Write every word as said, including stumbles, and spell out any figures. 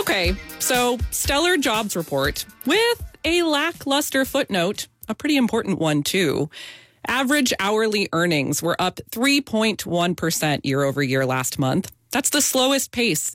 Okay, so stellar jobs report with a lackluster footnote, a pretty important one too. Average hourly earnings were up three point one percent year over year last month. That's the slowest pace